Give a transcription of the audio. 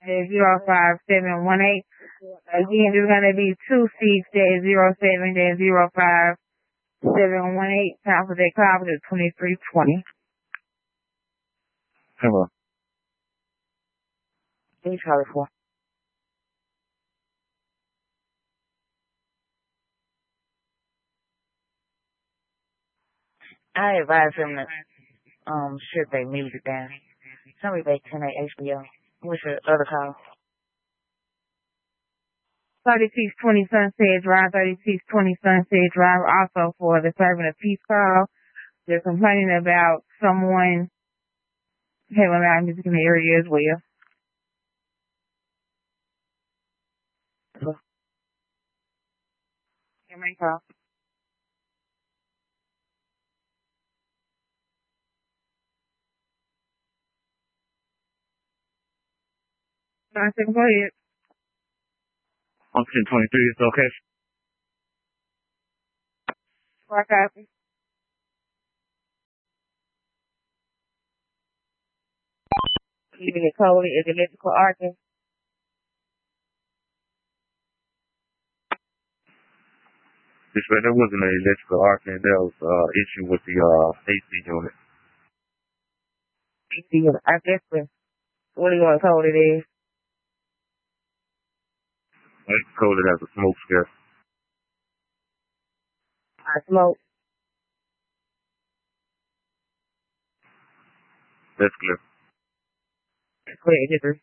05718. Again, it's going to be 26-07-05718. Time for that call is 2320. Hello. Please call it for. I advise him to shut their music down. Somebody back 10 at HBO. What's your other call? 3620 Sunset Drive, 3620 Sunset Drive, also for the Servant of Peace call. They're complaining about someone having loud music in the area as well. Your main call. Go ahead. I'm 1023, it's okay. What copy? Keeping it cold is electrical arcing. Dispatch, there wasn't an electrical arcing, there was issue with the AC unit. AC unit, I guess what do you want to call it is? It's coded as a smoke scare. I smoke. That's clear. Clear, different.